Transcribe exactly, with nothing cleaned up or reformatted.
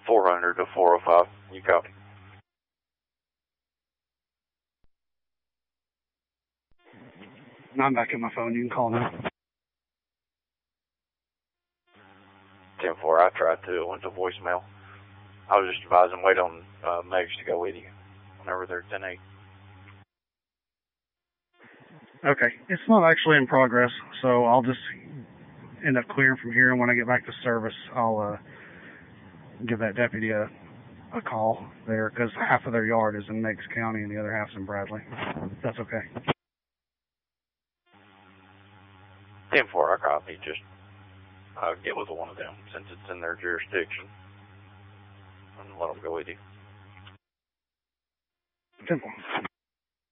four hundred to four oh five. You copy? No, I'm back at my phone. You can call now. ten four, I tried to. It went to voicemail. I was just advising wait on uh, Megs to go with you whenever they're ten eight. Okay. It's not actually in progress, so I'll just end up clearing from here, and when I get back to service, I'll uh, give that deputy a, a call there, because half of their yard is in Meigs County and the other half's in Bradley. That's okay. ten four, I copy. Just uh, get with one of them since it's in their jurisdiction and let them go with you. ten four.